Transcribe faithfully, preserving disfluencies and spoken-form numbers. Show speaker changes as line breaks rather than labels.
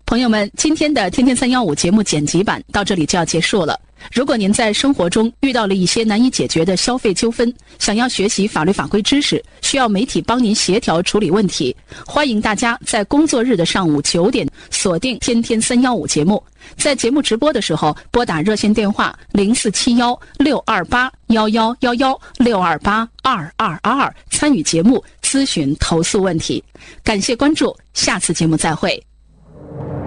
朋友们，今天的天天三一五节目剪辑版到这里就要结束了。如果您在生活中遇到了一些难以解决的消费纠纷，想要学习法律法规知识，需要媒体帮您协调处理问题，欢迎大家在工作日的上午九点锁定天天三一五节目。在节目直播的时候，拨打热线电话零四七幺六二八幺幺幺幺六二八二二二二参与节目咨询投诉问题。感谢关注，下次节目再会。